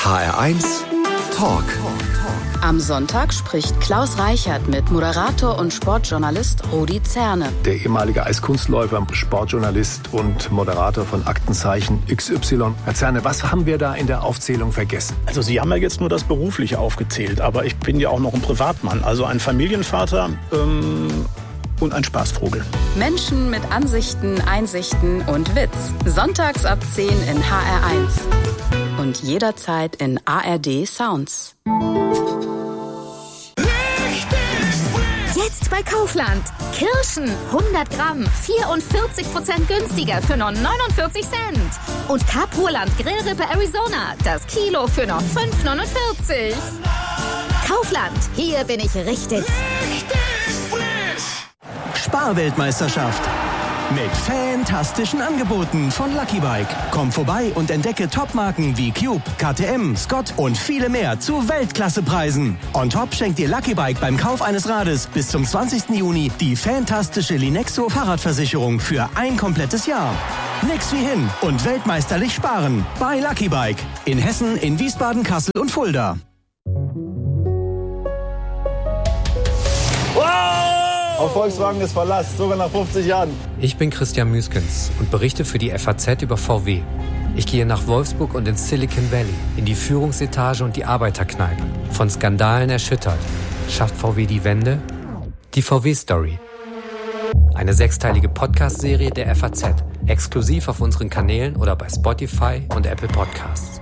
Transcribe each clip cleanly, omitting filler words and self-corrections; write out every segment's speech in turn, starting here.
HR1 Talk. Am Sonntag spricht Klaus Reichert mit Moderator und Sportjournalist Rudi Zerne. Der ehemalige Eiskunstläufer, Sportjournalist und Moderator von Aktenzeichen XY. Herr Zerne, was haben wir da in der Aufzählung vergessen? Also Sie haben ja jetzt nur das Berufliche aufgezählt, aber ich bin ja auch noch ein Privatmann, also ein Familienvater und ein Spaßvogel. Menschen mit Ansichten, Einsichten und Witz. Sonntags ab 10 in HR1. Und jederzeit in ARD Sounds. Jetzt bei Kaufland. Kirschen 100 Gramm, 44% günstiger für nur 49 Cent. Und Kapurland Grillrippe Arizona, das Kilo für nur 5,49. Kaufland, hier bin ich richtig. Sparweltmeisterschaft. Mit fantastischen Angeboten von Lucky Bike. Komm vorbei und entdecke Topmarken wie Cube, KTM, Scott und viele mehr zu Weltklassepreisen. On top schenkt dir Lucky Bike beim Kauf eines Rades bis zum 20. Juni die fantastische Linexo Fahrradversicherung für ein komplettes Jahr. Nix wie hin und weltmeisterlich sparen bei Lucky Bike. In Hessen, in Wiesbaden, Kassel und Fulda. Auf Volkswagen ist Verlass, sogar nach 50 Jahren. Ich bin Christian Müskens und berichte für die FAZ über VW. Ich gehe nach Wolfsburg und ins Silicon Valley, in die Führungsetage und die Arbeiterkneipe. Von Skandalen erschüttert. Schafft VW die Wende? Die VW-Story. Eine 6-teilige Podcast-Serie der FAZ. Exklusiv auf unseren Kanälen oder bei Spotify und Apple Podcasts.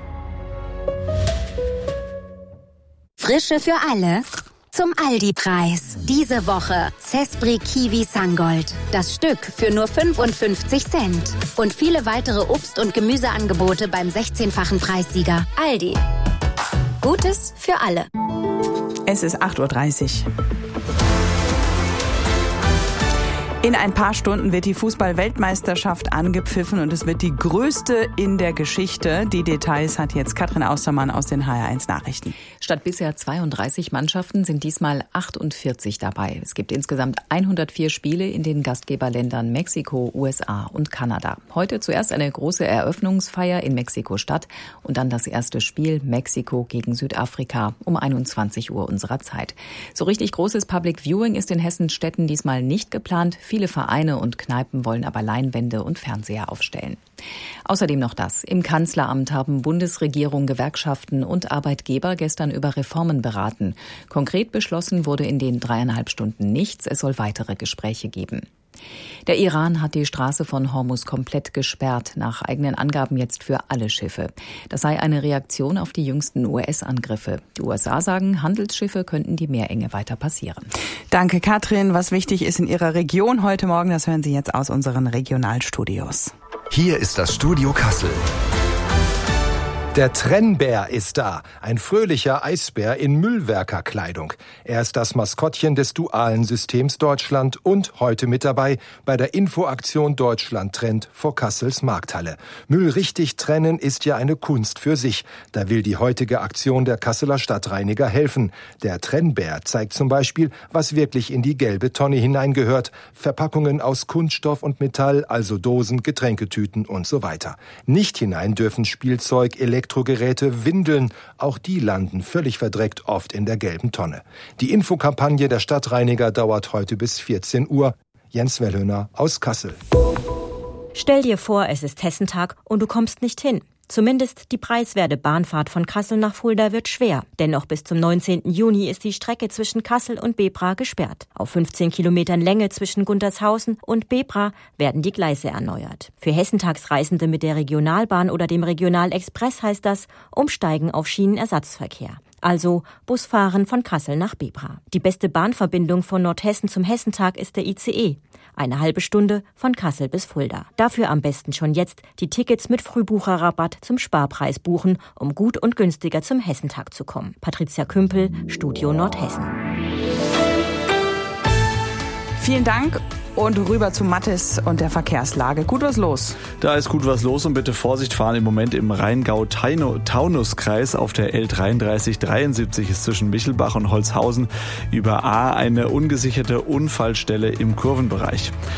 Frische für alle. Zum Aldi-Preis. Diese Woche Zespri Kiwi Sangold. Das Stück für nur 55 Cent. Und viele weitere Obst- und Gemüseangebote beim 16-fachen Preissieger. Aldi. Gutes für alle. Es ist 8:30 Uhr. In ein paar Stunden wird die Fußball-Weltmeisterschaft angepfiffen und es wird die größte in der Geschichte. Die Details hat jetzt Katrin Austermann aus den HR1 Nachrichten. Statt bisher 32 Mannschaften sind diesmal 48 dabei. Es gibt insgesamt 104 Spiele in den Gastgeberländern Mexiko, USA und Kanada. Heute zuerst eine große Eröffnungsfeier in Mexiko-Stadt und dann das erste Spiel Mexiko gegen Südafrika um 21 Uhr unserer Zeit. So richtig großes Public Viewing ist in Hessens Städten diesmal nicht geplant. Viele Vereine und Kneipen wollen aber Leinwände und Fernseher aufstellen. Außerdem noch das. Im Kanzleramt haben Bundesregierung, Gewerkschaften und Arbeitgeber gestern über Reformen beraten. Konkret beschlossen wurde in den 3,5 Stunden nichts. Es soll weitere Gespräche geben. Der Iran hat die Straße von Hormuz komplett gesperrt, nach eigenen Angaben jetzt für alle Schiffe. Das sei eine Reaktion auf die jüngsten US-Angriffe. Die USA sagen, Handelsschiffe könnten die Meerenge weiter passieren. Danke, Katrin. Was wichtig ist in Ihrer Region heute Morgen, das hören Sie jetzt aus unseren Regionalstudios. Hier ist das Studio Kassel. Der Trennbär ist da, ein fröhlicher Eisbär in Müllwerkerkleidung. Er ist das Maskottchen des dualen Systems Deutschland und heute mit dabei bei der Infoaktion Deutschland trennt vor Kassels Markthalle. Müll richtig trennen ist ja eine Kunst für sich. Da will die heutige Aktion der Kasseler Stadtreiniger helfen. Der Trennbär zeigt zum Beispiel, was wirklich in die gelbe Tonne hineingehört. Verpackungen aus Kunststoff und Metall, also Dosen, Getränketüten und so weiter. Nicht hinein dürfen Spielzeug, Elektrogeräte, Windeln, auch die landen völlig verdreckt oft in der gelben Tonne. Die Infokampagne der Stadtreiniger dauert heute bis 14 Uhr. Jens Wellhöner aus Kassel. Stell dir vor, es ist Hessentag und du kommst nicht hin. Zumindest die preiswerte Bahnfahrt von Kassel nach Fulda wird schwer. Denn noch bis zum 19. Juni ist die Strecke zwischen Kassel und Bebra gesperrt. Auf 15 Kilometern Länge zwischen Guntershausen und Bebra werden die Gleise erneuert. Für Hessentagsreisende mit der Regionalbahn oder dem Regionalexpress heißt das Umsteigen auf Schienenersatzverkehr. Also Busfahren von Kassel nach Bebra. Die beste Bahnverbindung von Nordhessen zum Hessentag ist der ICE. Eine halbe Stunde von Kassel bis Fulda. Dafür am besten schon jetzt die Tickets mit Frühbucherrabatt zum Sparpreis buchen, um gut und günstiger zum Hessentag zu kommen. Patricia Kümpel, Studio Nordhessen. Vielen Dank. Und rüber zu Mathis und der Verkehrslage. Gut was los? Da ist gut was los und bitte Vorsicht fahren im Moment im Rheingau-Taunus-Kreis auf der L3373 ist zwischen Michelbach und Holzhausen über A eine ungesicherte Unfallstelle im Kurvenbereich.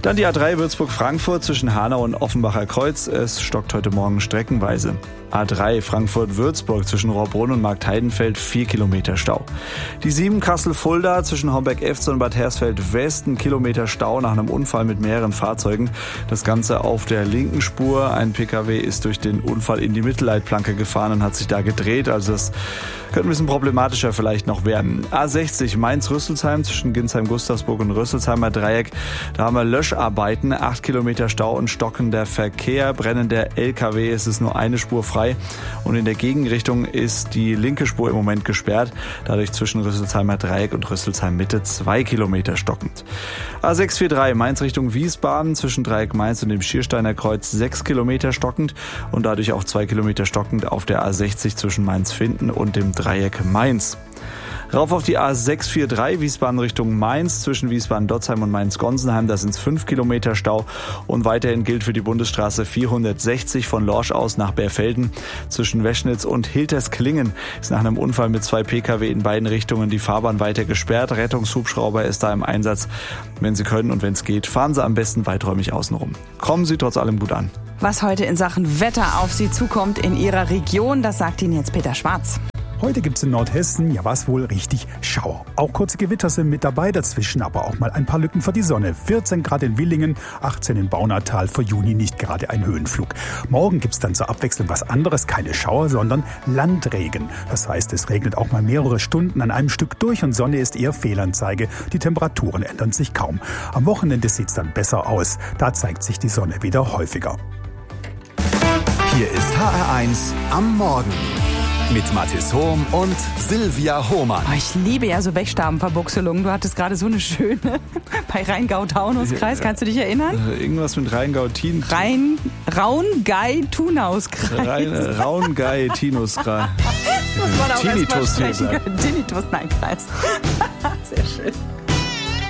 Dann die A3 Würzburg-Frankfurt zwischen Hanau und Offenbacher Kreuz. Es stockt heute Morgen streckenweise. A3 Frankfurt-Würzburg zwischen Rohrbrunn und Marktheidenfeld 4 Kilometer Stau. Die 7 Kassel-Fulda zwischen Homberg-Efze und Bad Hersfeld-West 1 Kilometer Stau nach einem Unfall mit mehreren Fahrzeugen. Das Ganze auf der linken Spur. Ein Pkw ist durch den Unfall in die Mittelleitplanke gefahren und hat sich da gedreht. Also das könnte ein bisschen problematischer vielleicht noch werden. A60 Mainz-Rüsselsheim zwischen Ginsheim-Gustavsburg und Rüsselsheimer Dreieck. Da haben wir Löscharbeiten, 8 Kilometer Stau und stockender Verkehr. Brennender LKW, es ist nur eine Spur frei. Und in der Gegenrichtung ist die linke Spur im Moment gesperrt. Dadurch zwischen Rüsselsheimer Dreieck und Rüsselsheim Mitte 2 Kilometer stockend. A643 Mainz Richtung Wiesbaden zwischen Dreieck Mainz und dem Schiersteiner Kreuz 6 Kilometer stockend und dadurch auch 2 Kilometer stockend auf der A60 zwischen Mainz-Finden und dem Dreieck Mainz. Rauf auf die A643 Wiesbaden Richtung Mainz zwischen Wiesbaden-Dotzheim und Mainz-Gonsenheim, da sind es 5 Kilometer Stau. Und weiterhin gilt für die Bundesstraße 460 von Lorsch aus nach Bärfelden zwischen Weschnitz und Hiltersklingen. Ist nach einem Unfall mit 2 Pkw in beiden Richtungen die Fahrbahn weiter gesperrt. Rettungshubschrauber ist da im Einsatz. Wenn Sie können und wenn es geht, fahren Sie am besten weiträumig außenrum. Kommen Sie trotz allem gut an. Was heute in Sachen Wetter auf Sie zukommt in Ihrer Region, das sagt Ihnen jetzt Peter Schwarz. Heute gibt's in Nordhessen, ja was wohl, richtig Schauer. Auch kurze Gewitter sind mit dabei, dazwischen aber auch mal ein paar Lücken für die Sonne. 14 Grad in Willingen, 18 in Baunatal, für Juni nicht gerade ein Höhenflug. Morgen gibt's dann zur Abwechslung was anderes, keine Schauer, sondern Landregen. Das heißt, es regnet auch mal mehrere Stunden an einem Stück durch und Sonne ist eher Fehlanzeige. Die Temperaturen ändern sich kaum. Am Wochenende sieht's dann besser aus. Da zeigt sich die Sonne wieder häufiger. Hier ist HR1 am Morgen. Mit Mathis Hohm und Silvia Hohmann. Oh, ich liebe ja so Wegstabenverbuchselungen. Du hattest gerade so eine schöne bei Rheingau-Taunus-Kreis. Kannst du dich erinnern? Irgendwas mit Rheingau-Tinus. Raungei-Tunaus-Kreis. Raungei-Tinus-Kreis. Muss man auch Tinnitus erst mal sprechen. Tinnitus, nein, Kreis. Sehr schön.